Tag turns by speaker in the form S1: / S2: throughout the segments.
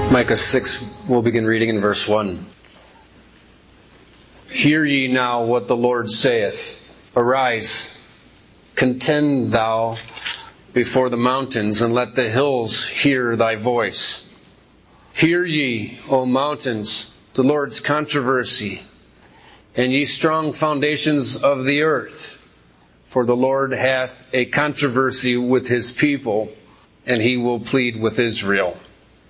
S1: Micah 6, we'll begin reading in verse 1. Hear ye now what the Lord saith. Arise, contend thou before the mountains, and let the hills hear thy voice. Hear ye, O mountains, the Lord's controversy, and ye strong foundations of the earth. For the Lord hath a controversy with his people, and he will plead with Israel.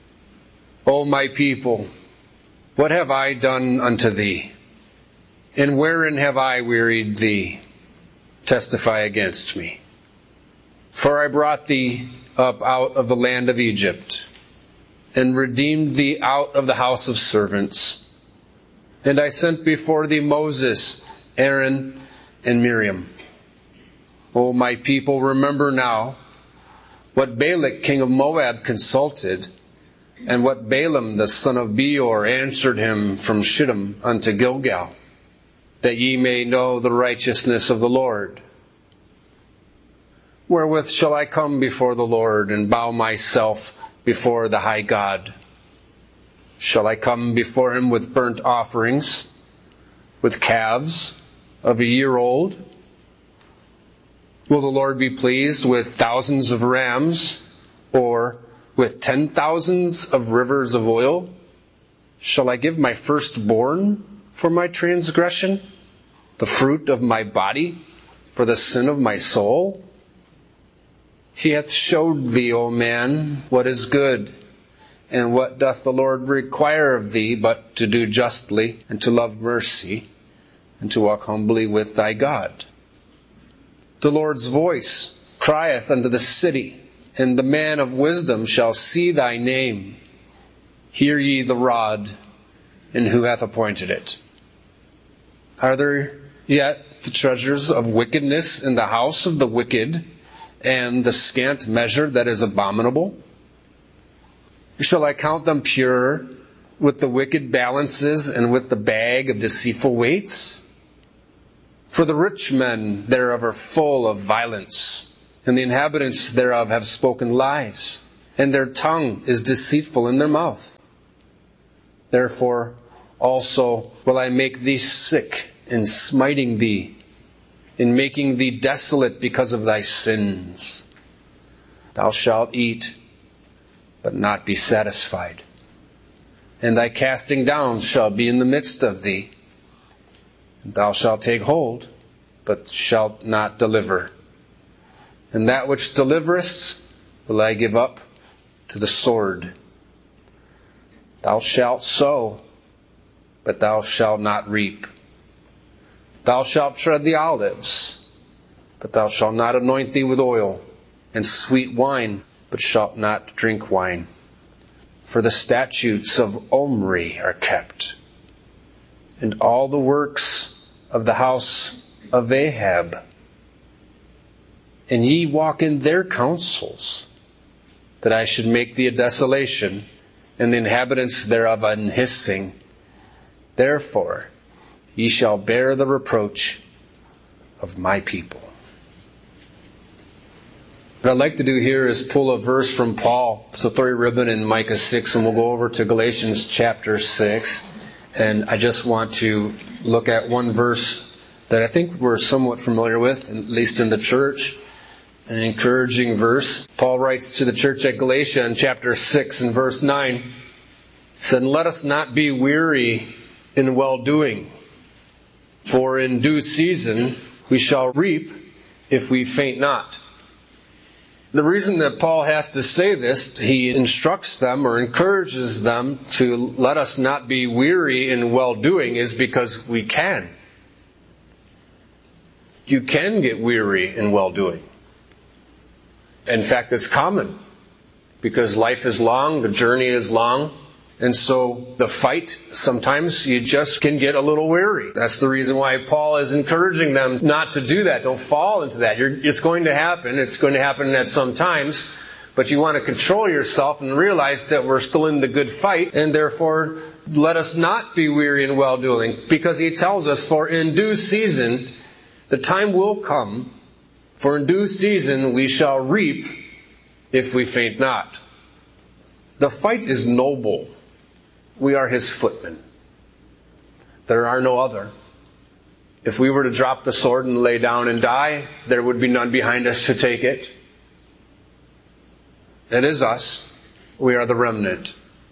S1: O my people, what have I done unto thee? And wherein have I wearied thee? Testify against me. For I brought thee up out of the land of Egypt, and redeemed thee out of the house of servants. And I sent before thee Moses, Aaron, and Miriam. O my people, remember now what Balak king of Moab consulted, and what Balaam the son of Beor answered him from Shittim unto Gilgal, that ye may know the righteousness of the Lord. Wherewith shall I come before the Lord, and bow myself before the high God? Shall I come before him with burnt offerings, with calves of a year old? Will the Lord be pleased with thousands of rams, or with 10,000s of rivers of oil? Shall I give my firstborn for my transgression, the fruit of my body for the sin of my soul? He hath showed thee, O man, what is good, and what doth the Lord require of thee, but to do justly, and to love mercy, and to walk humbly with thy God. The Lord's voice crieth unto the city, and the man of wisdom shall see thy name. Hear ye the rod, and who hath appointed it? Are there yet the treasures of wickedness in the house of the wicked, and the scant measure that is abominable? Shall I count them pure with the wicked balances, and with the bag of deceitful weights? For the rich men thereof are full of violence, and the inhabitants thereof have spoken lies, and their tongue is deceitful in their mouth. Therefore also will I make thee sick in smiting thee, in making thee desolate because of thy sins. Thou shalt eat, but not be satisfied, and thy casting down shall be in the midst of thee. And thou shalt take hold, but shalt not deliver. And that which deliverest will I give up to the sword. Thou shalt sow, but thou shalt not reap. Thou shalt tread the olives, but thou shalt not anoint thee with oil, and sweet wine, but shalt not drink wine. For the statutes of Omri are kept, and all the works of the house of Ahab. And ye walk in their counsels, that I should make thee a desolation, and the inhabitants thereof an hissing. Therefore ye shall bear the reproach of my people. What I'd like to do here is pull a verse from Paul. So throw your ribbon in Micah 6, and we'll go over to Galatians chapter 6. And I just want to look at one verse that I think we're somewhat familiar with, at least in the church. An encouraging verse. Paul writes to the church at Galatia in chapter 6 and verse 9. He said, "Let us not be weary in well-doing, for in due season we shall reap if we faint not." The reason that Paul has to say this, he instructs them or encourages them to let us not be weary in well-doing, is because we can. You can get weary in well-doing. In fact, it's common, because life is long, the journey is long, and so the fight, sometimes you just can get a little weary. That's the reason why Paul is encouraging them not to do that. Don't fall into that. It's going to happen. It's going to happen at some times, but you want to control yourself and realize that we're still in the good fight, and therefore let us not be weary in well-doing, because he tells us, for in due season, the time will come, for in due season we shall reap if we faint not. The fight is noble. We are his footmen. There are no other. If we were to drop the sword and lay down and die, there would be none behind us to take it. It is us. We are the remnant.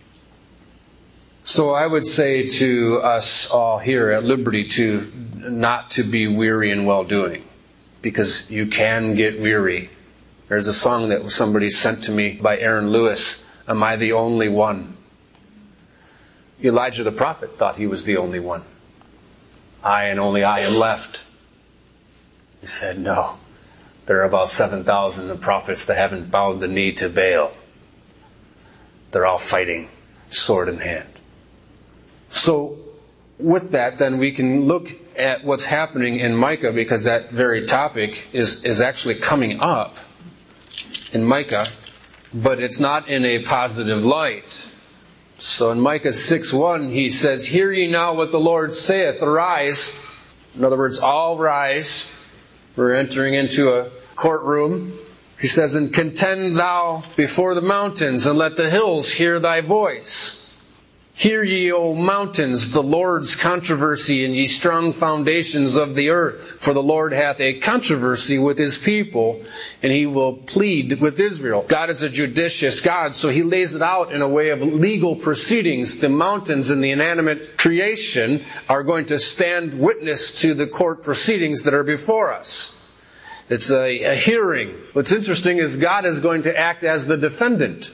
S1: So I would say to us all here at Liberty to not to be weary in well-doing, because you can get weary. There's a song that somebody sent to me by Aaron Lewis, "Am I the Only One?" Elijah the prophet thought he was the only one. I and only I am left. He said, no, there are about 7,000 of prophets that haven't bowed the knee to Baal. They're all fighting, sword in hand. So, with that, then we can look at what's happening in Micah, because that very topic is actually coming up in Micah, but it's not in a positive light. So in Micah 6:1, he says, "Hear ye now what the Lord saith, arise." In other words, all rise. We're entering into a courtroom. He says, "And contend thou before the mountains, and let the hills hear thy voice. Hear ye, O mountains, the Lord's controversy, and ye strong foundations of the earth. For the Lord hath a controversy with his people, and he will plead with Israel." God is a judicious God, so he lays it out in a way of legal proceedings. The mountains and the inanimate creation are going to stand witness to the court proceedings that are before us. It's a hearing. What's interesting is God is going to act as the defendant.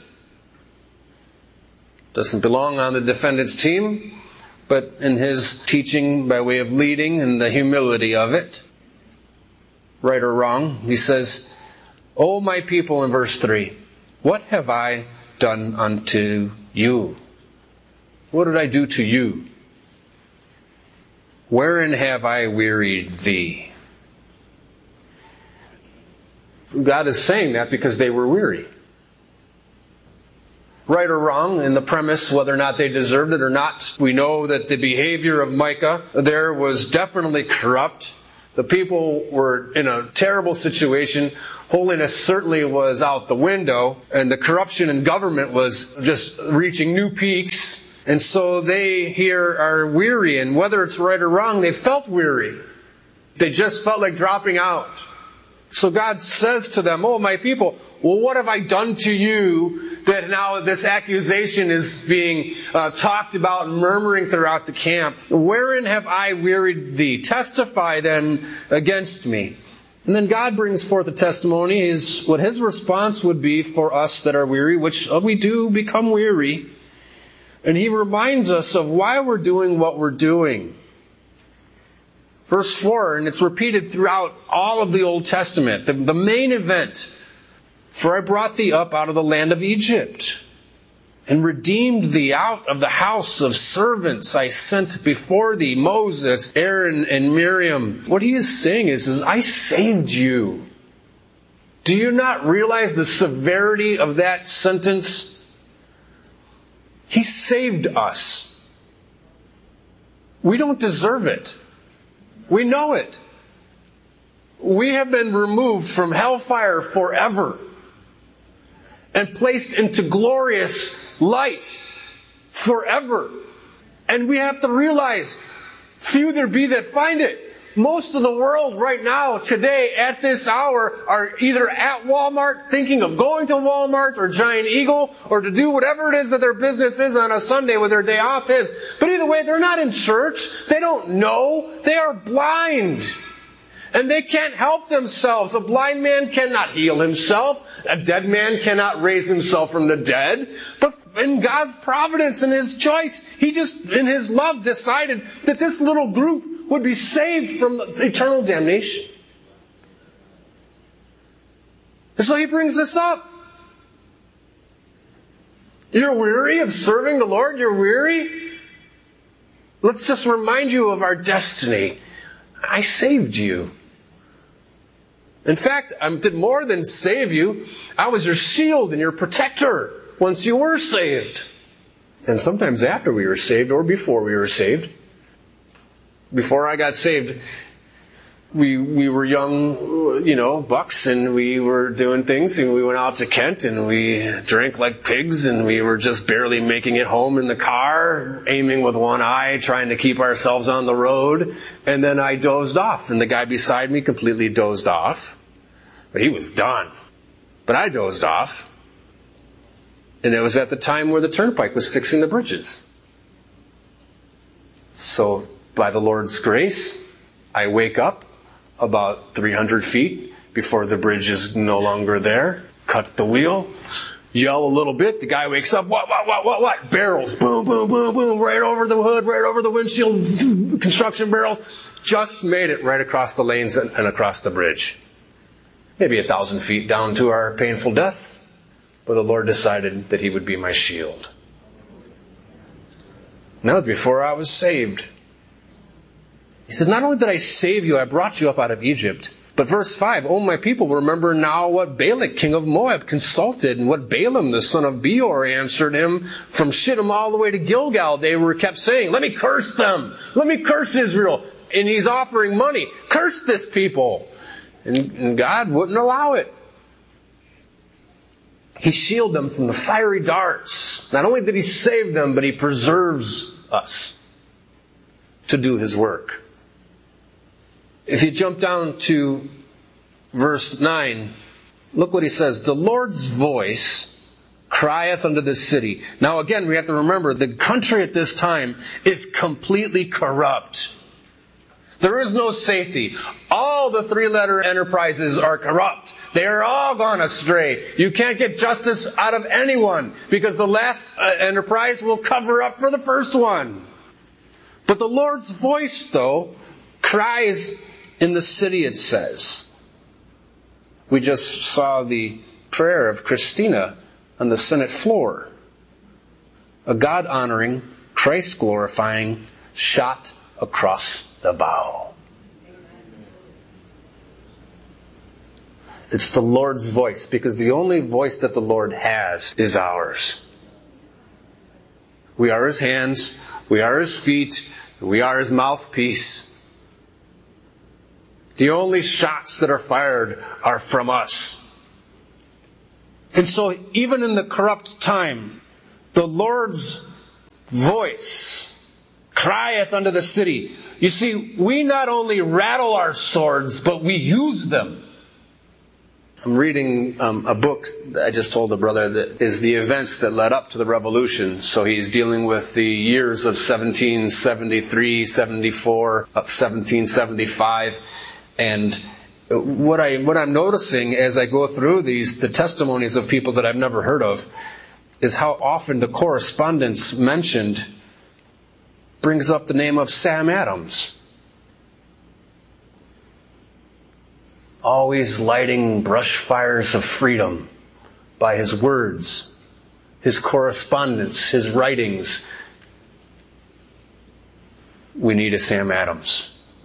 S1: Doesn't belong on the defendant's team, but in his teaching by way of leading and the humility of it, right or wrong, he says, "O my people," in verse 3, "what have I done unto you?" What did I do to you? "Wherein have I wearied thee?" God is saying that because they were weary. Right or wrong in the premise, whether or not they deserved it or not, we know that the behavior of Micah there was definitely corrupt. The people were in a terrible situation. Holiness certainly was out the window, and the corruption in government was just reaching new peaks. And so they here are weary, and whether it's right or wrong, they felt weary. They just felt like dropping out. So God says to them, "Oh, my people, well, what have I done to you that now this accusation is being talked about and murmuring throughout the camp? Wherein have I wearied thee? Testify then against me." And then God brings forth a testimony, is what his response would be for us that are weary, which we do become weary. And he reminds us of why we're doing what we're doing. Verse 4, and it's repeated throughout all of the Old Testament, the main event. "For I brought thee up out of the land of Egypt, and redeemed thee out of the house of servants. I sent before thee Moses, Aaron, and Miriam." What he is saying is I saved you. Do you not realize the severity of that sentence? He saved us. We don't deserve it. We know it. We have been removed from hellfire forever and placed into glorious light forever. And we have to realize, few there be that find it. Most of the world right now, today, at this hour, are either at Walmart, thinking of going to Walmart or Giant Eagle, or to do whatever it is that their business is on a Sunday when their day off is. But either way, they're not in church. They don't know. They are blind. And they can't help themselves. A blind man cannot heal himself. A dead man cannot raise himself from the dead. But in God's providence and his choice, he just, in his love, decided that this little group would be saved from eternal damnation. And so he brings this up. You're weary of serving the Lord? You're weary? Let's just remind you of our destiny. I saved you. In fact, I did more than save you. I was your shield and your protector once you were saved. And sometimes after we were saved or before we were saved. Before I got saved, we were young, bucks, and we were doing things, and we went out to Kent, and we drank like pigs, and we were just barely making it home in the car, aiming with one eye, trying to keep ourselves on the road. And then I dozed off, and the guy beside me completely dozed off. But he was done. But I dozed off. And it was at the time where the turnpike was fixing the bridges. So, by the Lord's grace, I wake up about 300 feet before the bridge is no longer there. Cut the wheel, yell a little bit. The guy wakes up. What? Barrels. Boom, boom, boom, boom. Right over the hood, right over the windshield. Construction barrels. Just made it right across the lanes and across the bridge. Maybe 1,000 feet down to our painful death. But the Lord decided that He would be my shield. And that was before I was saved. He said, not only did I save you, I brought you up out of Egypt. But verse 5, O my people, remember now what Balak, king of Moab, consulted, and what Balaam, the son of Beor, answered him from Shittim all the way to Gilgal. They kept saying, let me curse them. Let me curse Israel. And he's offering money. Curse this people. And God wouldn't allow it. He shielded them from the fiery darts. Not only did He save them, but He preserves us to do His work. If you jump down to verse 9, look what he says. The Lord's voice crieth unto the city. Now again, we have to remember, the country at this time is completely corrupt. There is no safety. All the three-letter enterprises are corrupt. They are all gone astray. You can't get justice out of anyone because the last enterprise will cover up for the first one. But the Lord's voice, though, cries in the city, it says. We just saw the prayer of Christina on the Senate floor. A God-honoring, Christ-glorifying shot across the bow. It's the Lord's voice, because the only voice that the Lord has is ours. We are His hands, we are His feet, we are His mouthpiece. The only shots that are fired are from us. And so, even in the corrupt time, the Lord's voice crieth unto the city. You see, we not only rattle our swords, but we use them. I'm reading a book that I just told a brother that is the events that led up to the revolution. So he's dealing with the years of 1773, 74, of 1775. And what I'm noticing as I go through the testimonies of people that I've never heard of, is how often the correspondence mentioned brings up the name of Sam Adams. Always lighting brush fires of freedom by his words, his correspondence, his writings. We need a Sam Adams.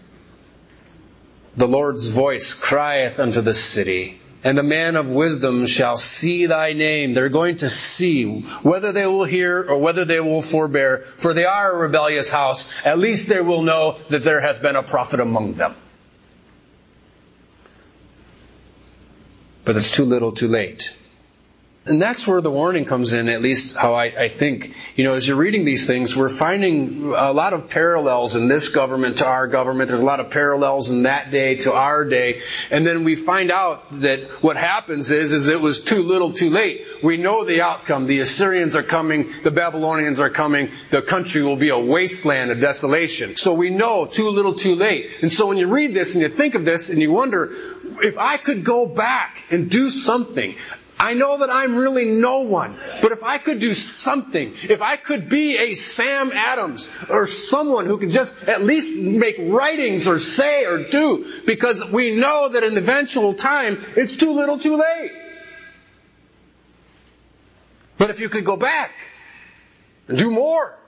S1: The Lord's voice crieth unto the city, and the man of wisdom shall see thy name. They're going to see whether they will hear or whether they will forbear, for they are a rebellious house. At least they will know that there hath been a prophet among them. But it's too little, too late. And that's where the warning comes in, at least how I think. As you're reading these things, we're finding a lot of parallels in this government to our government. There's a lot of parallels in that day to our day. And then we find out that what happens is it was too little, too late. We know the outcome. The Assyrians are coming. The Babylonians are coming. The country will be a wasteland of desolation. So we know too little, too late. And so when you read this and you think of this and you wonder, if I could go back and do something, I know that I'm really no one, but if I could do something, if I could be a Sam Adams or someone who could just at least make writings or say or do, because we know that in the eventual time, it's too little too late. But if you could go back and do more,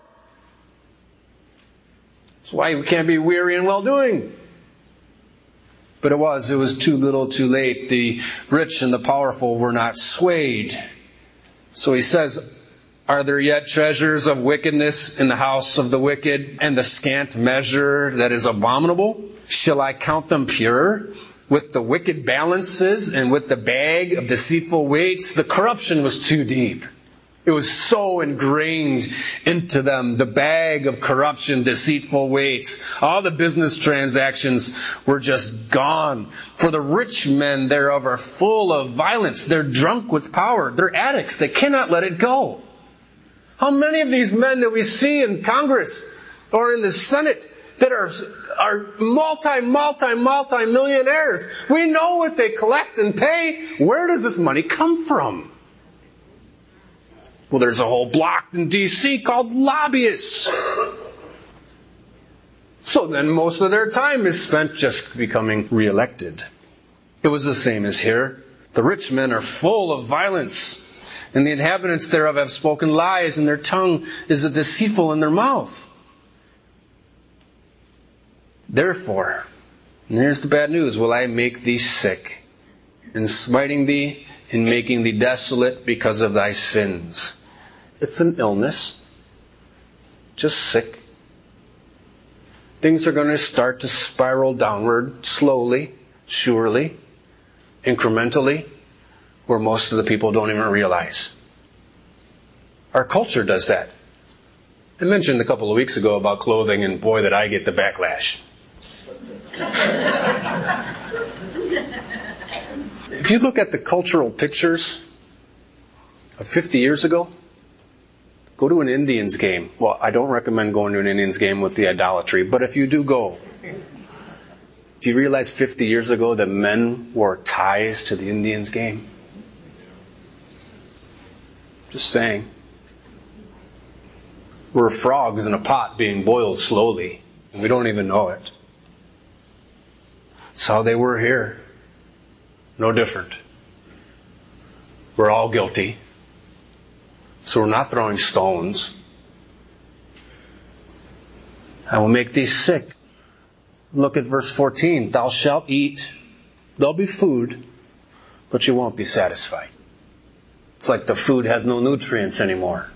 S1: that's why we can't be weary in well-doing. But it was too little too late. The rich and the powerful were not swayed. So he says, Are there yet treasures of wickedness in the house of the wicked, and the scant measure that is abominable? Shall I count them pure? With the wicked balances and with the bag of deceitful weights, the corruption was too deep. It was so ingrained into them. The bag of corruption, deceitful weights. All the business transactions were just gone. For the rich men thereof are full of violence. They're drunk with power. They're addicts. They cannot let it go. How many of these men that we see in Congress or in the Senate that are multi-millionaires? We know what they collect and pay. Where does this money come from? Well, there's a whole block in D.C. called lobbyists. So then most of their time is spent just becoming reelected. It was the same as here. The rich men are full of violence, and the inhabitants thereof have spoken lies, and their tongue is deceitful in their mouth. Therefore, and here's the bad news, will I make thee sick, and smiting thee, and making thee desolate because of thy sins. It's an illness. Just sick. Things are going to start to spiral downward slowly, surely, incrementally, where most of the people don't even realize. Our culture does that. I mentioned a couple of weeks ago about clothing, and boy, did I get the backlash. If you look at the cultural pictures of 50 years ago, go to an Indians game. Well, I don't recommend going to an Indians game with the idolatry, but if you do go, do you realize 50 years ago that men wore ties to the Indians game? Just saying. We're frogs in a pot being boiled slowly, and we don't even know it. That's how they were here. No different. We're all guilty. So we're not throwing stones. I will make thee sick. Look at verse 14. Thou shalt eat. There'll be food, but you won't be satisfied. It's like the food has no nutrients anymore.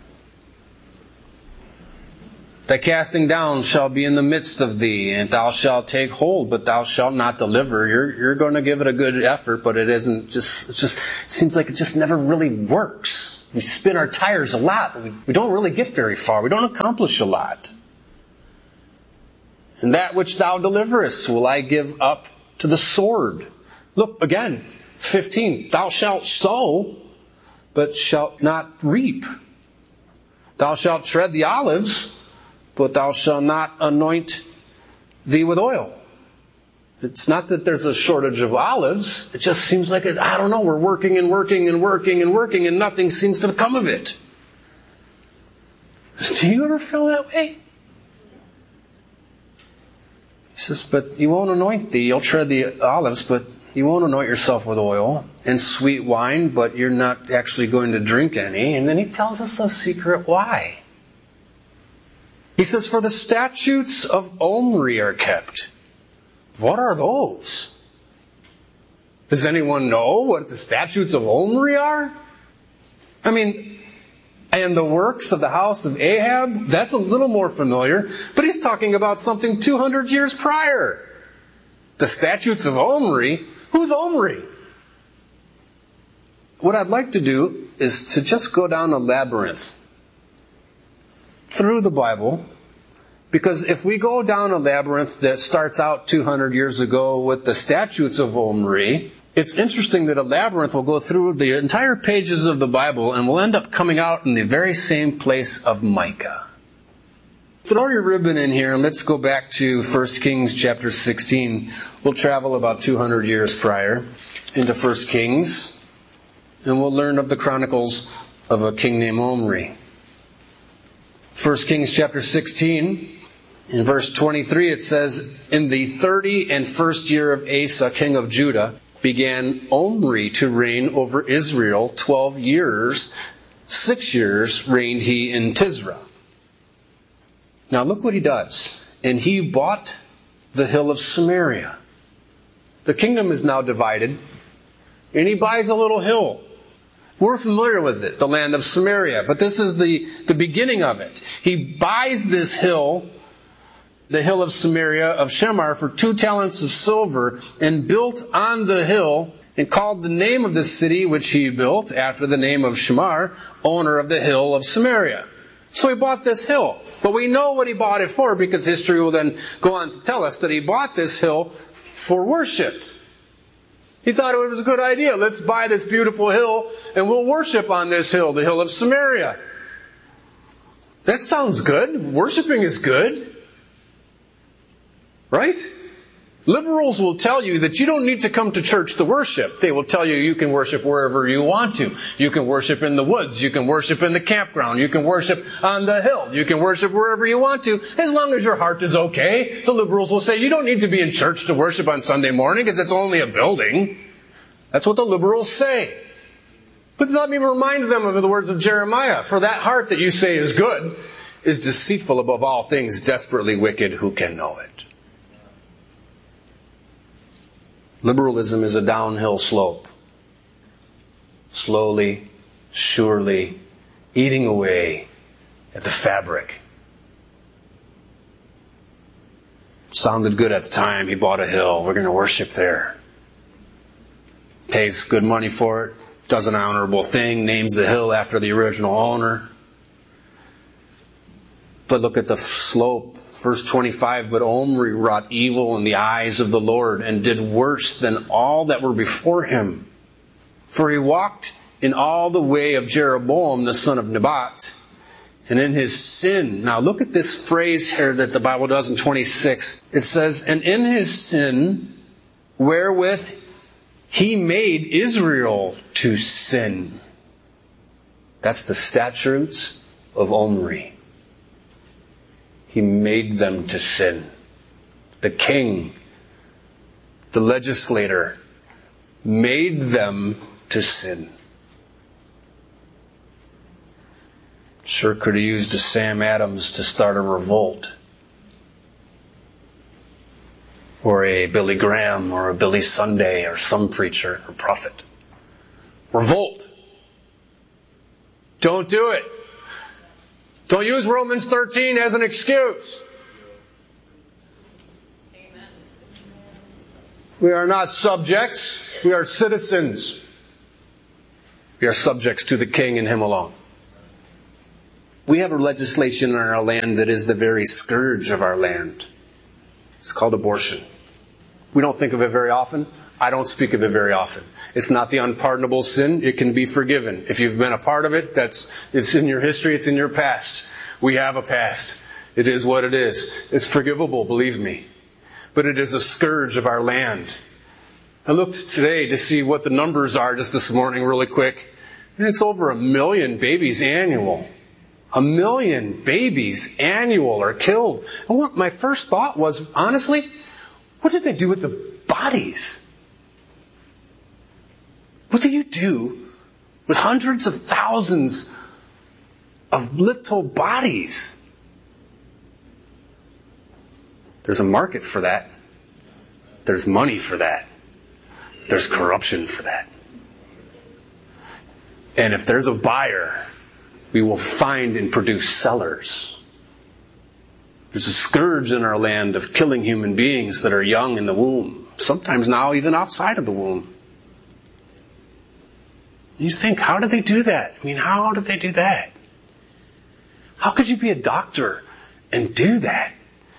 S1: Thy casting down shall be in the midst of thee, and thou shalt take hold, but thou shalt not deliver. You're going to give it a good effort, but it seems like it just never really works. We spin our tires a lot, but we don't really get very far. We don't accomplish a lot. And that which thou deliverest will I give up to the sword. Look again, 15. Thou shalt sow, but shalt not reap. Thou shalt tread the olives, but thou shalt not anoint thee with oil. It's not that there's a shortage of olives. It just seems like, we're working and working and working and working, and nothing seems to come of it. Do you ever feel that way? He says, but you won't anoint thee. You'll tread the olives, but you won't anoint yourself with oil and sweet wine, but you're not actually going to drink any. And then he tells us a secret why. He says, for the statutes of Omri are kept. What are those? Does anyone know what the statutes of Omri are? And the works of the house of Ahab, that's a little more familiar, but he's talking about something 200 years prior. The statutes of Omri? Who's Omri? What I'd like to do is to just go down a labyrinth through the Bible, because if we go down a labyrinth that starts out 200 years ago with the statutes of Omri, it's interesting that a labyrinth will go through the entire pages of the Bible and will end up coming out in the very same place of Micah. Throw your ribbon in here and let's go back to 1 Kings chapter 16. We'll travel about 200 years prior into 1 Kings, and we'll learn of the chronicles of a king named Omri. 1 Kings chapter 16, in verse 23, it says, in the 31st year of Asa, king of Judah, began Omri to reign over Israel 12 years. 6 years reigned he in Tisra. Now look what he does. And he bought the hill of Samaria. The kingdom is now divided, and he buys a little hill. We're familiar with it, the land of Samaria. But this is the beginning of it. He buys this hill, the hill of Samaria of Shemar, for 2 talents of silver, and built on the hill, and called the name of the city which he built after the name of Shemar, owner of the hill of Samaria. So he bought this hill. But we know what he bought it for, because history will then go on to tell us that he bought this hill for worship. He thought it was a good idea. Let's buy this beautiful hill and we'll worship on this hill, the hill of Samaria. That sounds good. Worshiping is good. Right? Liberals will tell you that you don't need to come to church to worship. They will tell you you can worship wherever you want to. You can worship in the woods. You can worship in the campground. You can worship on the hill. You can worship wherever you want to, as long as your heart is okay. The liberals will say you don't need to be in church to worship on Sunday morning because it's only a building. That's what the liberals say. But let me remind them of the words of Jeremiah. For that heart that you say is good is deceitful above all things, desperately wicked. Who can know it? Liberalism is a downhill slope. Slowly, surely, eating away at the fabric. Sounded good at the time. He bought a hill. We're going to worship there. Pays good money for it. Does an honorable thing. Names the hill after the original owner. But look at the slope. Verse 25, but Omri wrought evil in the eyes of the Lord, and did worse than all that were before him. For he walked in all the way of Jeroboam the son of Nebat, and in his sin. Now look at this phrase here that the Bible does in 26. It says, and in his sin, wherewith he made Israel to sin. That's the statutes of Omri. He made them to sin. The king, the legislator, made them to sin. Sure could have used a Sam Adams to start a revolt. Or a Billy Graham, or a Billy Sunday, or some preacher or prophet. Revolt. Don't do it. Don't use Romans 13 as an excuse.
S2: Amen.
S1: We are not subjects. We are citizens. We are subjects to the King and Him alone. We have a legislation in our land that is the very scourge of our land. It's called abortion. We don't think of it very often. I don't speak of it very often. It's not the unpardonable sin. It can be forgiven. If you've been a part of it, it's in your history, it's in your past. We have a past. It is what it is. It's forgivable, believe me. But it is a scourge of our land. I looked today to see what the numbers are just this morning really quick. And it's over 1 million babies annual. 1 million babies annual are killed. And what my first thought was, honestly, what did they do with the bodies? What do you do with hundreds of thousands of little bodies? There's a market for that. There's money for that. There's corruption for that. And if there's a buyer, we will find and produce sellers. There's a scourge in our land of killing human beings that are young in the womb. Sometimes now even outside of the womb. You think, how do they do that? I mean, how do they do that? How could you be a doctor and do that?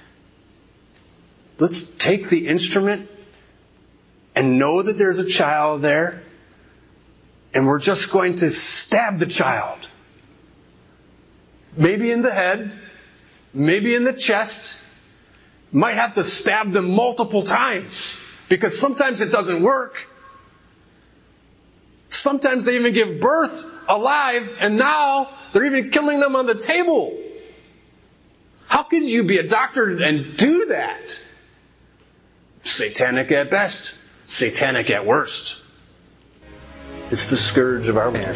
S1: Let's take the instrument and know that there's a child there, and we're just going to stab the child. Maybe in the head, maybe in the chest. Might have to stab them multiple times, because sometimes it doesn't work. Sometimes they even give birth alive, and now they're even killing them on the table. How could you be a doctor and do that? Satanic at best, satanic at worst. It's the scourge of our land.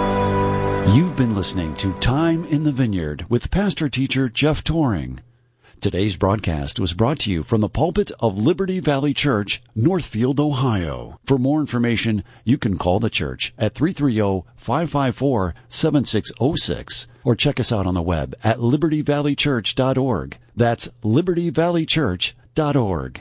S3: You've been listening to Time in the Vineyard with pastor-teacher Jeff Toring.
S2: Today's broadcast was brought to you from the pulpit of Liberty Valley Church, Northfield, Ohio. For more information, you can call the church at 330-554-7606 or check us out on the web at libertyvalleychurch.org. That's libertyvalleychurch.org.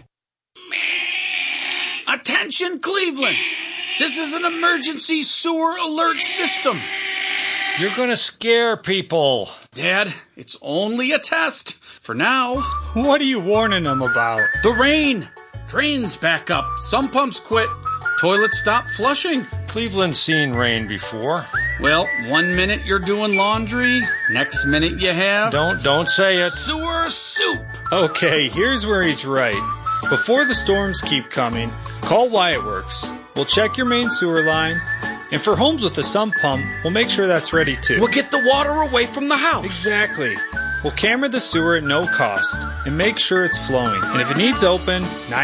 S3: Attention, Cleveland! This is an emergency sewer alert system.
S4: You're going to scare people.
S3: Dad, it's only a test. For now.
S4: What are you warning them about?
S3: The rain. Drains back up. Some pumps quit. Toilets stop flushing.
S4: Cleveland's seen rain before.
S3: Well, 1 minute you're doing laundry. Next minute you have...
S4: Don't say it.
S3: Sewer soup.
S5: Okay, here's where he's right. Before the storms keep coming, call Wyatt Works. We'll check your main sewer line. And for homes with a sump pump, we'll make sure that's ready too.
S3: We'll get the water away from the house.
S5: Exactly. We'll camera the sewer at no cost and make sure it's flowing. And if it needs open,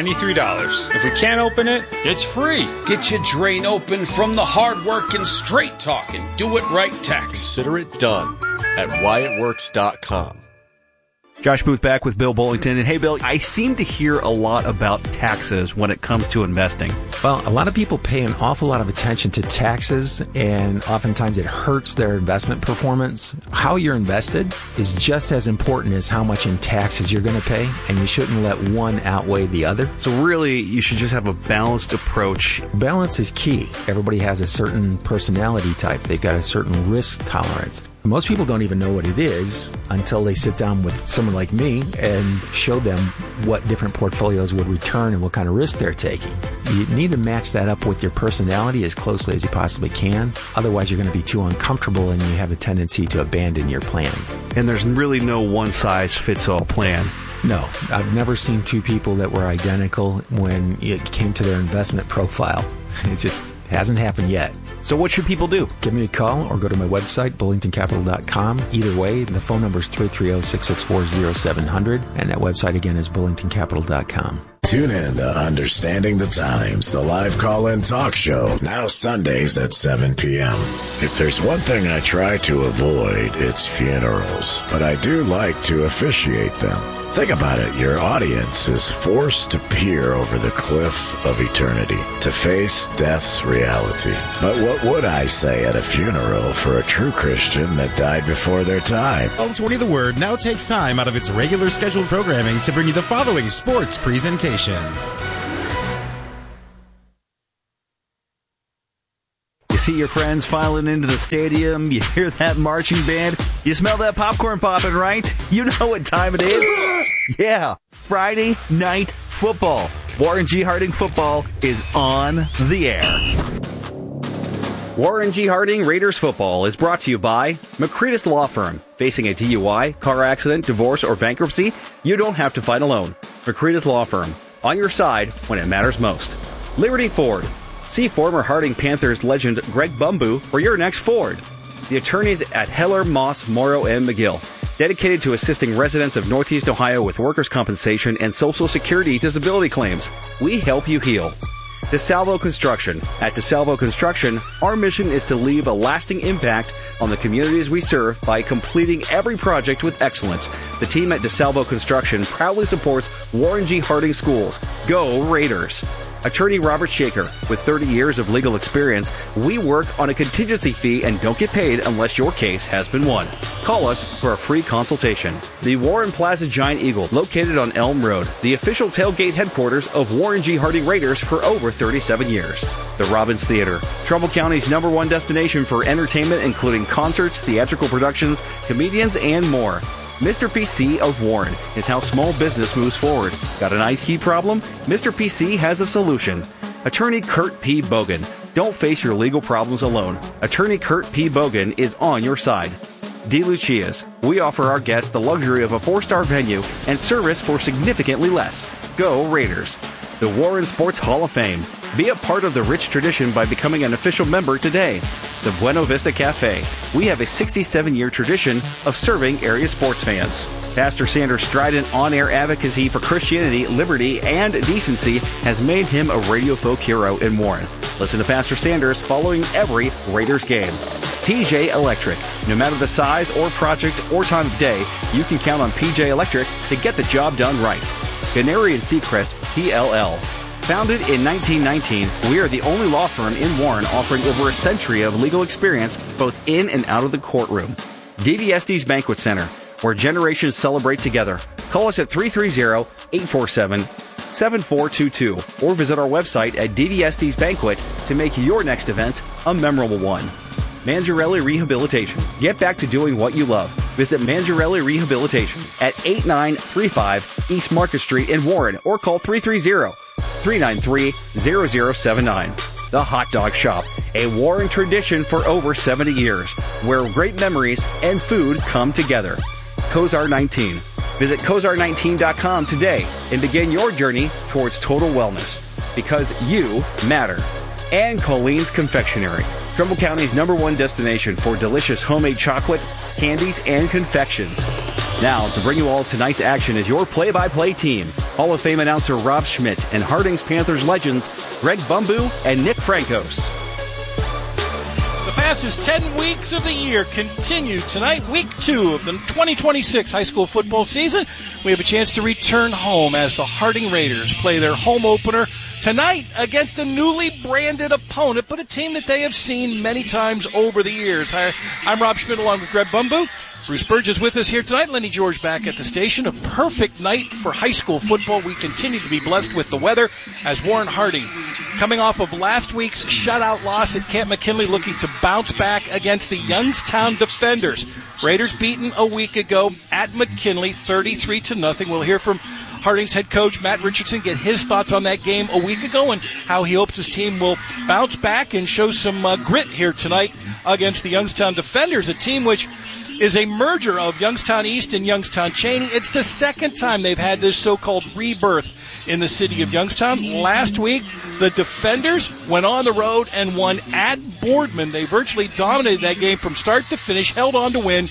S5: $93. If we can't open it,
S4: it's free.
S3: Get your drain open from the hard-working, straight-talking, do-it-right text.
S6: Consider it done at WyattWorks.com.
S7: Josh Booth back with Bill Bullington. And hey, Bill, I seem to hear a lot about taxes when it comes to investing.
S8: Well, a lot of people pay an awful lot of attention to taxes, and oftentimes it hurts their investment performance. How you're invested is just as important as how much in taxes you're going to pay, and you shouldn't let one outweigh the other.
S7: So really, you should just have a balanced approach.
S8: Balance is key. Everybody has a certain personality type. They've got a certain risk tolerance. Most people don't even know what it is until they sit down with someone like me and show them what different portfolios would return and what kind of risk they're taking. You need to match that up with your personality as closely as you possibly can. Otherwise, you're going to be too uncomfortable and you have a tendency to abandon your plans.
S7: And there's really no one-size-fits-all plan.
S8: No, I've never seen two people that were identical when it came to their investment profile. It just hasn't happened yet.
S7: So what should people do?
S8: Give me a call or go to my website, bullingtoncapital.com. Either way, the phone number is 330-664-0700, and that website again is bullingtoncapital.com.
S9: Tune in to Understanding the Times, a live call-in talk show, now Sundays at 7 p.m. If there's one thing I try to avoid, it's funerals, but I do like to officiate them. Think about it. Your audience is forced to peer over the cliff of eternity, to face death's reality. But what would I say at a funeral for a true Christian that died before their time?
S10: All 20 The Word now takes time out of its regular scheduled programming to bring you the following sports presentation.
S7: You see your friends filing into the stadium, you hear that marching band, you smell that popcorn popping, right? You know what time it is. Yeah, Friday Night Football. Warren G. Harding Football is on the air. Warren G. Harding Raiders Football is brought to you by McCretis Law Firm. Facing a DUI, car accident, divorce, or bankruptcy, you don't have to fight alone. McCretis Law Firm, on your side when it matters most. Liberty Ford. See former Harding Panthers legend Greg Bumbu for your next Ford. The attorneys at Heller, Moss, Morrow, and McGill, dedicated to assisting residents of Northeast Ohio with workers' compensation and Social Security disability claims. We help you heal. DeSalvo Construction. At DeSalvo Construction, our mission is to leave a lasting impact on the communities we serve by completing every project with excellence. The team at DeSalvo Construction proudly supports Warren G. Harding Schools. Go Raiders! Attorney Robert Shaker. With 30 years of legal experience, we work on a contingency fee and don't get paid unless your case has been won. Call us for a free consultation. The Warren Plaza Giant Eagle, located on Elm Road, the official tailgate headquarters of Warren G. Harding Raiders for over 37 years. The Robbins Theater, Trumbull County's #1 destination for entertainment, including concerts, theatrical productions, comedians, and more. Mr. PC of Warren is how small business moves forward. Got an IT problem? Mr. PC has a solution. Attorney Kurt P. Bogan. Don't face your legal problems alone. Attorney Kurt P. Bogan is on your side. De Lucia's. We offer our guests the luxury of a 4-star venue and service for significantly less. Go Raiders. The Warren Sports Hall of Fame. Be a part of the rich tradition by becoming an official member today. The Buena Vista Cafe. We have a 67-year tradition of serving area sports fans. Pastor Sanders' strident on-air advocacy for Christianity, liberty, and decency has made him a radio folk hero in Warren. Listen to Pastor Sanders following every Raiders game. PJ Electric. No matter the size or project or time of day, you can count on PJ Electric to get the job done right. Gennari and Seacrest, PLL. Founded in 1919, we are the only law firm in Warren offering over a century of legal experience both in and out of the courtroom. DVSD's Banquet Center, where generations celebrate together. Call us at 330-847-7422 or visit our website at DVSD's Banquet to make your next event a memorable one. Mangiarelli Rehabilitation. Get back to doing what you love. Visit Mangiarelli Rehabilitation at 8935 East Market Street in Warren or call 330-393-0079. The Hot Dog Shop, a Warren tradition for over 70 years, where great memories and food come together. Kozar 19. Visit Kozar19.com today and begin your journey towards total wellness, because you matter. And Colleen's Confectionery, Trumbull County's #1 destination for delicious homemade chocolate, candies, and confections. Now, to bring you all tonight's action is your play-by-play team. Hall of Fame announcer Rob Schmidt and Harding's Panthers legends Greg Bumbu and Nick Frankos.
S11: The fastest 10 weeks of the year continue tonight, week 2 of the 2026 high school football season. We have a chance to return home as the Harding Raiders play their home opener tonight against a newly branded opponent, but a team that they have seen many times over the years. I'm Rob Schmidt along with Greg Bumbu. Bruce Burgess with us here tonight. Lenny George back at the station. A perfect night for high school football. We continue to be blessed with the weather as Warren Harding, coming off of last week's shutout loss at Camp McKinley, looking to bounce back against the Youngstown Defenders. Raiders beaten a week ago at McKinley, 33-0. We'll hear from Harding's head coach, Matt Richardson, get his thoughts on that game a week ago and how he hopes his team will bounce back and show some grit here tonight against the Youngstown Defenders, a team which is a merger of Youngstown East and Youngstown Cheney. It's the second time they've had this so-called rebirth in the city of Youngstown. Last week, the Defenders went on the road and won at Boardman. They virtually dominated that game from start to finish, held on to win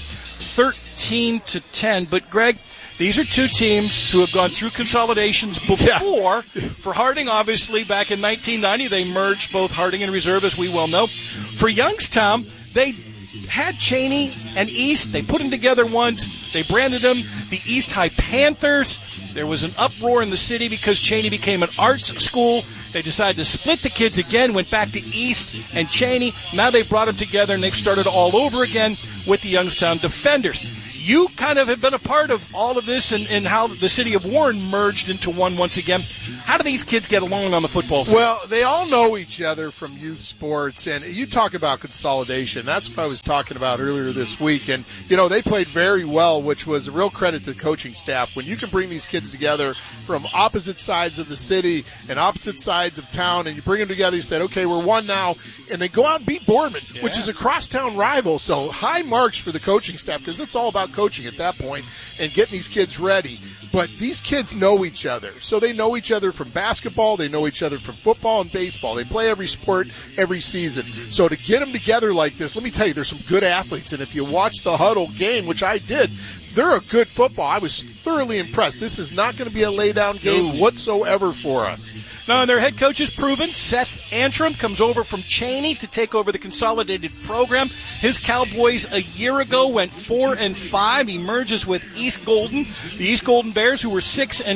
S11: 13-10. But, Greg, these are two teams who have gone through consolidations before. Yeah. For Harding, obviously, back in 1990, they merged both Harding and Reserve, as we well know. For Youngstown, they had Cheney and East. They put them together once. They branded them the East High Panthers. There was an uproar in the city because Cheney became an arts school. They decided to split the kids again, went back to East and Cheney. Now they've brought them together, and they've started all over again with the Youngstown Defenders. You kind of have been a part of all of this and how the city of Warren merged into one once again. How do these kids get along on the football field?
S12: Well, they all know each other from youth sports, and you talk about consolidation. That's what I was talking about earlier this week. And, you know, they played very well, which was a real credit to the coaching staff. When you can bring these kids together from opposite sides of the city and opposite sides of town, and you bring them together, you said, okay, we're one now, and they go out and beat Boardman, which is a crosstown rival. So high marks for the coaching staff, because it's all about coaching at that point and getting these kids ready. But these kids know each other. So they know each other from basketball. They know each other from football and baseball. They play every sport every season. So to get them together like this, let me tell you, there's some good athletes. And if you watch the Huddle game, which I did, they're a good football. I was thoroughly impressed. This is not going to be a lay-down game whatsoever for us.
S11: Now, their head coach is proven. Seth Antrim comes over from Cheney to take over the consolidated program. His Cowboys a year ago went 4-5. He merges with East Golden, the East Golden Bears, who were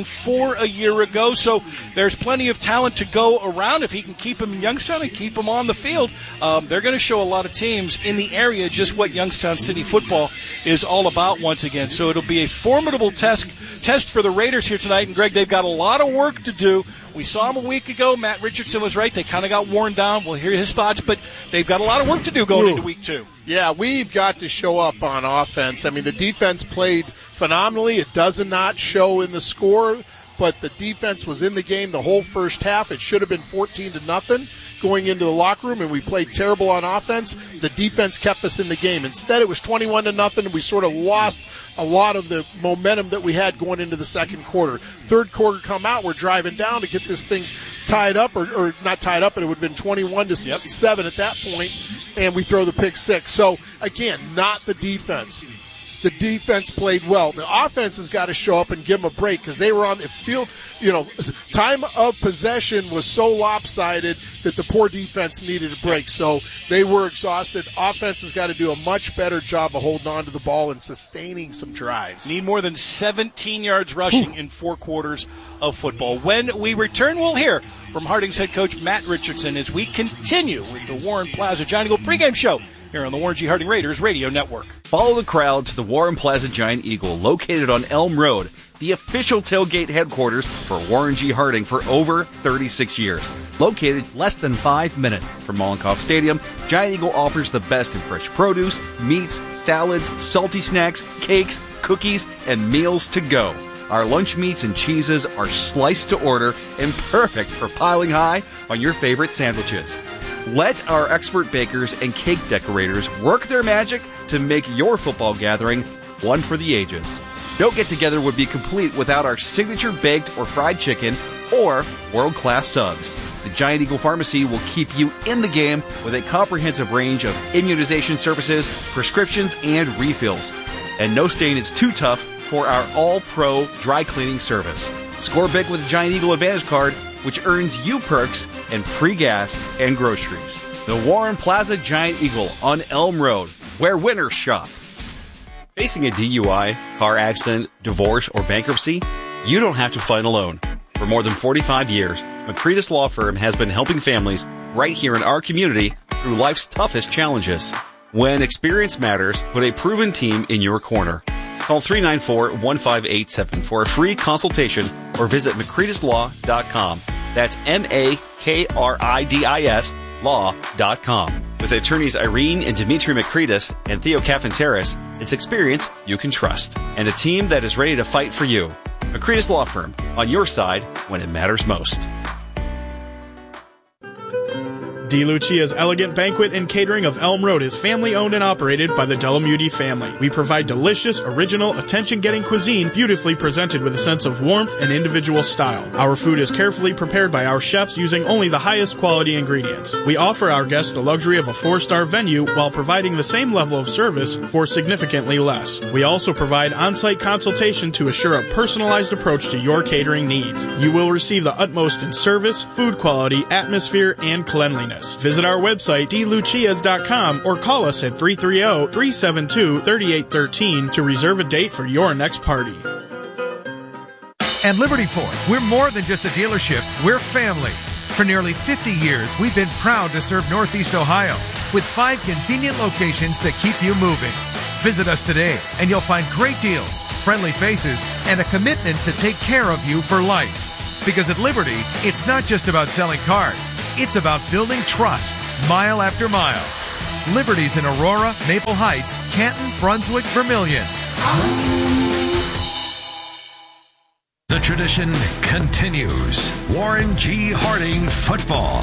S11: 6-4 a year ago. So there's plenty of talent to go around. If he can keep them in Youngstown and keep them on the field, they're going to show a lot of teams in the area just what Youngstown City football is all about once again. So it'll be a formidable test for the Raiders here tonight. And, Greg, they've got a lot of work to do. We saw him a week ago. Matt Richardson was right. They kind of got worn down. We'll hear his thoughts, but they've got a lot of work to do going into week 2.
S12: Yeah, we've got to show up on offense. I mean, the defense played phenomenally. It does not show in the score, but the defense was in the game the whole first half. It should have been 14-0 going into the locker room, and we played terrible on offense. The defense kept us in the game. Instead, it was 21-0, and we sort of lost a lot of the momentum that we had going into the second quarter. Third quarter come out, we're driving down to get this thing tied up, or not tied up, but it would have been 21-7 at that point, and we throw the pick six. So, again, not the defense. the defense played well. The offense has got to show up and give them a break because they were on the field. Time of possession was so lopsided that the poor defense needed a break. So they were exhausted. Offense has got to do a much better job of holding on to the ball and sustaining some drives.
S11: Need more than 17 yards rushing in 4 quarters of football. When we return, we'll hear from Harding's head coach Matt Richardson as we continue with the Warren Plaza Giant Eagle pregame show here on the Warren G. Harding Raiders Radio Network.
S7: Follow the crowd to the Warren Plaza Giant Eagle, located on Elm Road, the official tailgate headquarters for Warren G. Harding for over 36 years. Located less than 5 minutes from Mollenkopf Stadium, Giant Eagle offers the best in fresh produce, meats, salads, salty snacks, cakes, cookies, and meals to go. Our lunch meats and cheeses are sliced to order and perfect for piling high on your favorite sandwiches. Let our expert bakers and cake decorators work their magic to make your football gathering one for the ages. No get-together would be complete without our signature baked or fried chicken or world-class subs. The Giant Eagle Pharmacy will keep you in the game with a comprehensive range of immunization services, prescriptions, and refills. And no stain is too tough for our all-pro dry cleaning service. Score big with the Giant Eagle Advantage Card, which earns you perks and free gas and groceries. The Warren Plaza Giant Eagle on Elm Road, where winners shop.
S13: Facing a DUI, car accident, divorce, or bankruptcy, you don't have to fight alone. For more than 45 years, McCretus Law Firm has been helping families right here in our community through life's toughest challenges. When experience matters, put a proven team in your corner. Call 394-1587 for a free consultation or visit McCretislaw.com. That's MAKRIDIS law.com. With attorneys Irene and Dimitri McCretis and Theo Cafanteris, it's experience you can trust and a team that is ready to fight for you. McCretis Law Firm, on your side when it matters most.
S14: D. Lucia's Elegant Banquet and Catering of Elm Road is family-owned and operated by the Delamuti family. We provide delicious, original, attention-getting cuisine beautifully presented with a sense of warmth and individual style. Our food is carefully prepared by our chefs using only the highest quality ingredients. We offer our guests the luxury of a 4-star venue while providing the same level of service for significantly less. We also provide on-site consultation to assure a personalized approach to your catering needs. You will receive the utmost in service, food quality, atmosphere, and cleanliness. Visit our website, dlucias.com, or call us at 330-372-3813 to reserve a date for your next party.
S15: At Liberty Ford, we're more than just a dealership, we're family. For nearly 50 years, we've been proud to serve Northeast Ohio with 5 convenient locations to keep you moving. Visit us today, and you'll find great deals, friendly faces, and a commitment to take care of you for life. Because at Liberty, it's not just about selling cars. It's about building trust, mile after mile. Liberty's in Aurora, Maple Heights, Canton, Brunswick, Vermilion.
S16: The tradition continues. Warren G. Harding football.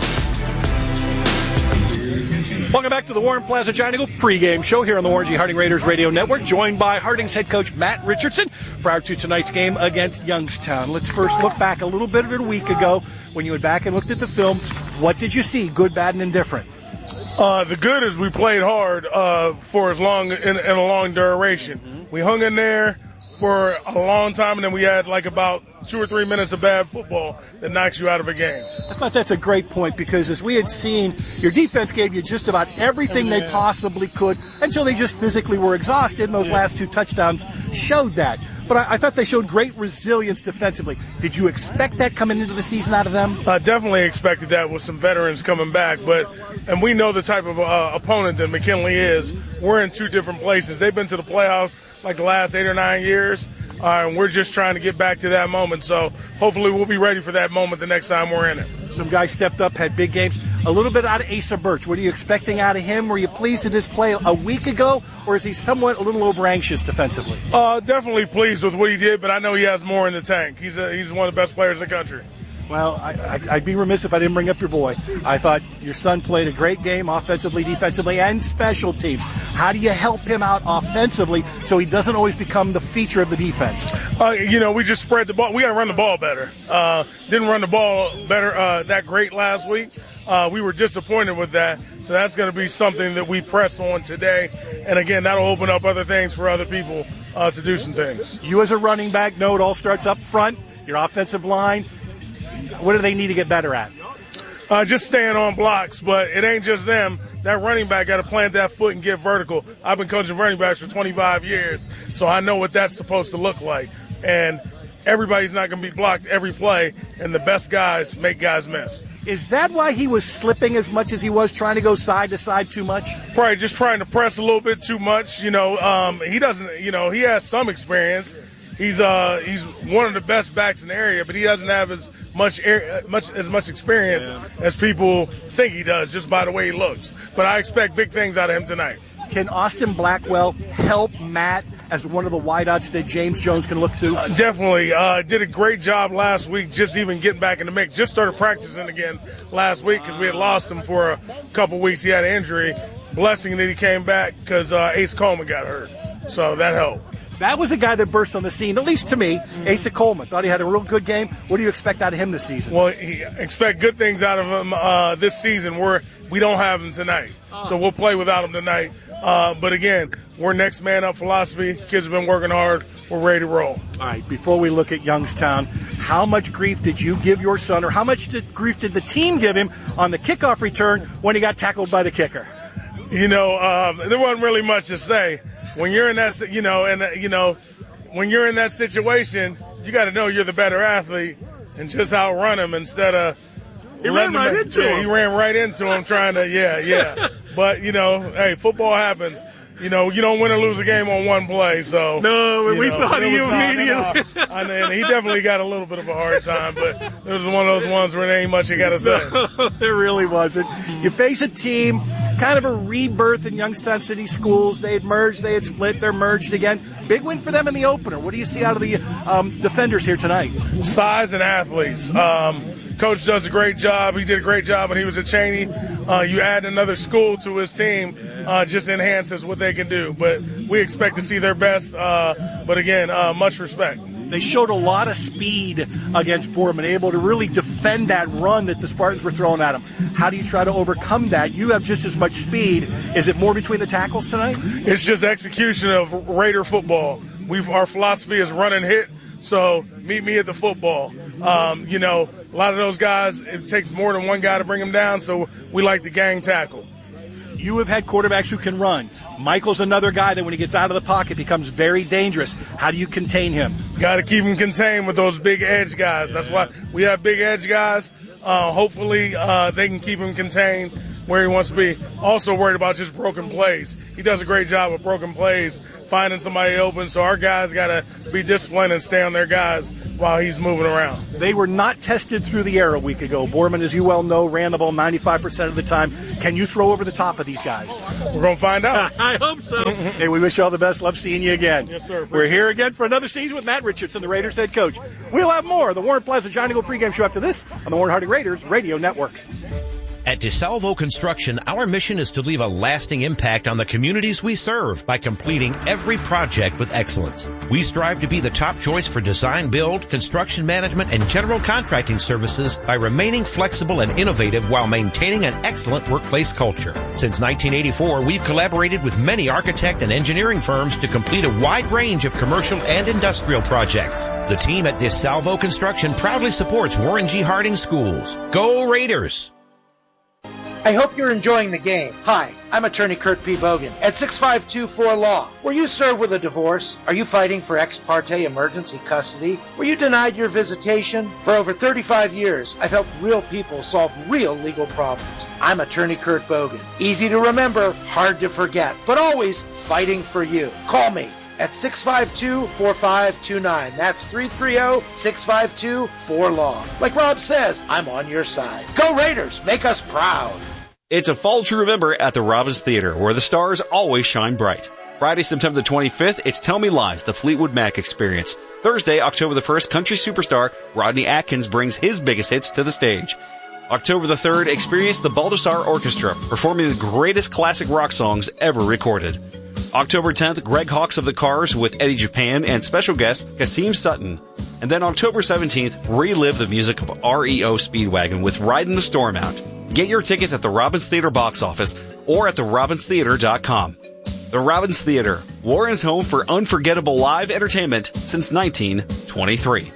S11: Welcome back to the Warren Plaza Giant Eagle pregame show here on the Warren G. Harding Raiders Radio Network, joined by Harding's head coach Matt Richardson prior to tonight's game against Youngstown. Let's first look back a little bit of a week ago when you went back and looked at the film. What did you see, good, bad, and indifferent?
S17: The good is we played hard for as long in a long duration. Mm-hmm. We hung in there for a long time, and then we had like about 2 or 3 minutes of bad football that knocks you out of a game.
S11: I thought that's a great point because as we had seen, your defense gave you just about everything they possibly could until they just physically were exhausted, and those last 2 touchdowns showed that. But I thought they showed great resilience defensively. Did you expect that coming into the season out of them?
S17: I definitely expected that with some veterans coming back, and we know the type of opponent that McKinley is. We're in 2 different places. They've been to the playoffs like the last 8 or 9 years, and we're just trying to get back to that moment. So hopefully we'll be ready for that moment the next time we're in it.
S11: Some guys stepped up, had big games. A little bit out of Asa Birch. What are you expecting out of him? Were you pleased with his play a week ago, or is he somewhat a little over-anxious defensively?
S17: Definitely pleased with what he did, but I know he has more in the tank. He's one of the best players in the country.
S11: Well, I'd be remiss if I didn't bring up your boy. I thought your son played a great game offensively, defensively, and special teams. How do you help him out offensively so he doesn't always become the feature of the defense?
S17: We just spread the ball. We got to run the ball better. Didn't run the ball better that great last week. We were disappointed with that. So that's going to be something that we press on today. And again, that'll open up other things for other people to do some things.
S11: You as a running back know it all starts up front, your offensive line. What do they need to get better at?
S17: Just staying on blocks, but it ain't just them. That running back got to plant that foot and get vertical. I've been coaching running backs for 25 years, so I know what that's supposed to look like. And everybody's not going to be blocked every play, and the best guys make guys miss.
S11: Is that why he was slipping as much as he was, trying to go side to side too much?
S17: Probably just trying to press a little bit too much. He doesn't, he has some experience. He's one of the best backs in the area, but he doesn't have as much experience as people think he does just by the way he looks. But I expect big things out of him tonight.
S11: Can Austin Blackwell help Matt as one of the wideouts that James Jones can look to?
S17: Definitely. Did a great job last week just even getting back in the mix. Just started practicing again last week because we had lost him for a couple weeks. He had an injury. Blessing that he came back because Ace Coleman got hurt. So that helped.
S11: That was a guy that burst on the scene, at least to me. Asa Coleman. Thought he had a real good game. What do you expect out of him this season?
S17: Well, expect good things out of him this season. We don't have him tonight. So we'll play without him tonight. But again, we're next man up philosophy. Kids have been working hard. We're ready to roll.
S11: All right, before we look at Youngstown, how much grief did you give your son, or how much grief did the team give him on the kickoff return when he got tackled by the kicker?
S17: There wasn't really much to say. When you're in that, when you're in that situation, you got to know you're the better athlete and just outrun him instead of.
S11: He ran right into him.
S17: He ran right into him trying to, But, hey, football happens. You don't win or lose a game on one play. So
S11: we thought of you immediately.
S17: And he definitely got a little bit of a hard time, but it was one of those ones where there ain't much you got to say.
S11: No, there really wasn't. You face a team, kind of a rebirth in Youngstown City Schools. They had merged, they had split, they're merged again. Big win for them in the opener. What do you see out of the defenders here tonight?
S17: Size and athletes. Coach does a great job. He did a great job when he was at Cheney. You add another school to his team, just enhances what they can do. But we expect to see their best. But again, much respect.
S11: They showed a lot of speed against Boardman, able to really defend that run that the Spartans were throwing at them. How do you try to overcome that? You have just as much speed. Is it more between the tackles tonight?
S17: It's just execution of Raider football. Our philosophy is run and hit. So meet me at the football. A lot of those guys, it takes more than one guy to bring them down, so we like the gang tackle.
S11: You have had quarterbacks who can run. Michael's another guy that when he gets out of the pocket becomes very dangerous. How do you contain him?
S17: Got to keep him contained with those big edge guys. That's why we have big edge guys. Hopefully they can keep him contained where he wants to be. Also worried about just broken plays. He does a great job of broken plays, finding somebody open. So our guys got to be disciplined and stay on their guys while he's moving around.
S11: They were not tested through the air a week ago. Boardman, as you well know, ran the ball 95% of the time. Can you throw over the top of these guys?
S17: We're going to find out.
S11: I hope so. Hey, we wish you all the best. Love seeing you again.
S17: Yes, sir.
S11: We're here again for another season with Matt Richardson, the Raiders head coach. We'll have more of the Warren Plaza Johnny Go pregame show after this on the Warren Harding Raiders Radio Network.
S18: At DeSalvo Construction, our mission is to leave a lasting impact on the communities we serve by completing every project with excellence. We strive to be the top choice for design, build, construction management, and general contracting services by remaining flexible and innovative while maintaining an excellent workplace culture. Since 1984, we've collaborated with many architect and engineering firms to complete a wide range of commercial and industrial projects. The team at DeSalvo Construction proudly supports Warren G. Harding Schools. Go Raiders!
S19: I hope you're enjoying the game. Hi, I'm attorney Kurt P. Bogan at 652-4-LAW. Were you served with a divorce? Are you fighting for ex parte emergency custody? Were you denied your visitation? For over 35 years, I've helped real people solve real legal problems. I'm attorney Kurt Bogan. Easy to remember, hard to forget, but always fighting for you. Call me at 652-4529. That's 330-652-4-LAW. Like Rob says, I'm on your side. Go Raiders! Make us proud!
S13: It's a fall to remember at the Robbins Theater, where the stars always shine bright. Friday, September the 25th, it's Tell Me Lies, the Fleetwood Mac Experience. Thursday, October the 1st, country superstar Rodney Atkins brings his biggest hits to the stage. October the 3rd, experience the Baldassar Orchestra, performing the greatest classic rock songs ever recorded. October 10th, Greg Hawkes of the Cars with Eddie Japan and special guest Kasim Sutton. And then October 17th, relive the music of REO Speedwagon with Riding the Storm Out. Get your tickets at the Robbins Theater box office or at therobbinstheater.com. The Robbins Theater, Warren's home for unforgettable live entertainment since 1923.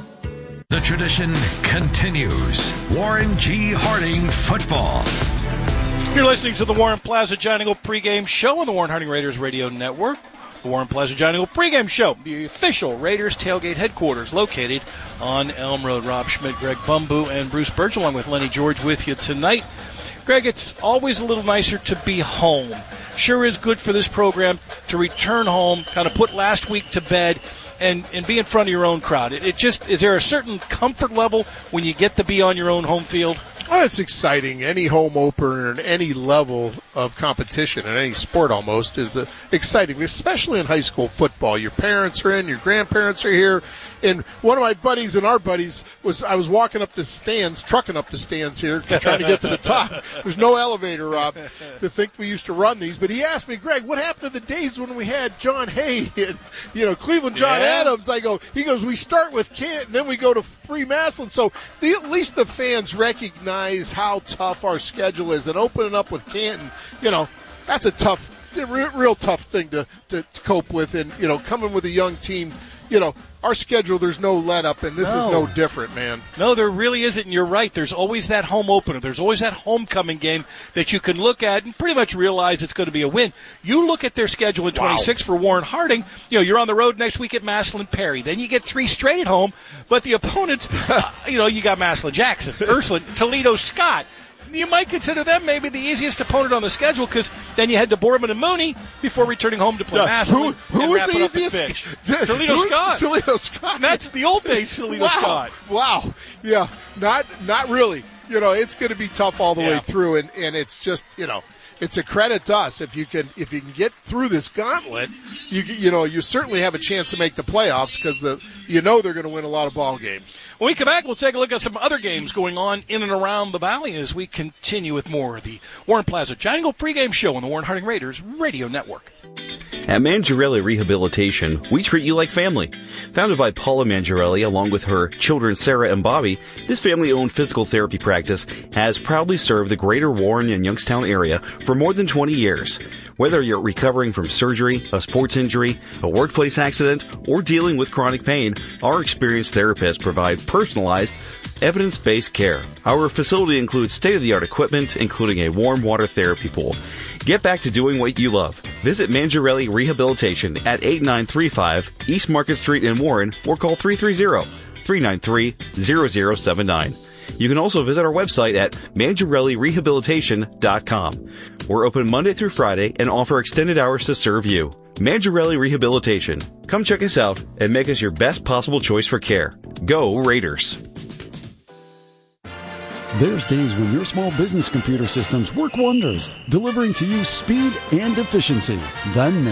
S16: The tradition continues. Warren G. Harding Football.
S11: You're listening to the Warren Plaza Giant Eagle pregame show on the Warren Harding Raiders Radio Network. The Warren Plaza Giant Eagle pregame show, the official Raiders tailgate headquarters located on Elm Road. Rob Schmidt, Greg Bumbu, and Bruce Birch along with Lenny George with you tonight. Greg, it's always a little nicer to be home. Sure is good for this program to return home, kind of put last week to bed, and be in front of your own crowd. Is there a certain comfort level when you get to be on your own home field?
S12: Oh, it's exciting. Any home opener in any level of competition in any sport almost is exciting, especially in high school football. Your parents are in, your grandparents are here. And one of my buddies and our buddies I was walking up the stands, trucking up the stands here, trying to get to the top. There's no elevator, Rob, to think we used to run these. But he asked me, Greg, what happened to the days when we had John Hay and, Cleveland John Adams? He goes, we start with Canton, then we go to Free Massillon. So at least the fans recognize how tough our schedule is. And opening up with Canton, that's a real tough thing to cope with. And, coming with a young team, our schedule, there's no let up, and this is no different, man.
S11: No, there really isn't, and you're right. There's always that home opener. There's always that homecoming game that you can look at and pretty much realize it's going to be a win. You look at their schedule in 26 for Warren Harding. You're on the road next week at Massillon Perry. Then you get 3 straight at home, but the opponents, you got Massillon Jackson, Ursuline, Toledo Scott. You might consider them maybe the easiest opponent on the schedule because then you head to Boardman and Mooney before returning home to play Massillon.
S12: Who was the easiest?
S11: Toledo Scott.
S12: Toledo Scott.
S11: And that's the old days Toledo Scott.
S12: Wow. Yeah. Not really. It's going to be tough all the way through, and it's just it's a credit to us if you can get through this gauntlet. You certainly have a chance to make the playoffs because they're going to win a lot of ball games.
S11: When we come back, we'll take a look at some other games going on in and around the Valley as we continue with more of the Warren Plaza Giant Eagle pregame show on the Warren Harding Raiders Radio Network.
S7: At Mangiarelli Rehabilitation, we treat you like family. Founded by Paula Mangiarelli along with her children Sarah and Bobby, this family-owned physical therapy practice has proudly served the greater Warren and Youngstown area for more than 20 years. Whether you're recovering from surgery, a sports injury, a workplace accident, or dealing with chronic pain, our experienced therapists provide personalized, evidence-based care. Our facility includes state-of-the-art equipment, including a warm water therapy pool. Get back to doing what you love. Visit Mangiarelli Rehabilitation at 8935 East Market Street in Warren or call 330-393-0079. You can also visit our website at mangiarellirehabilitation.com. We're open Monday through Friday and offer extended hours to serve you. Mangiarelli Rehabilitation. Come check us out and make us your best possible choice for care. Go Raiders!
S2: There's days when your small business computer systems work wonders, delivering to you speed and efficiency. Then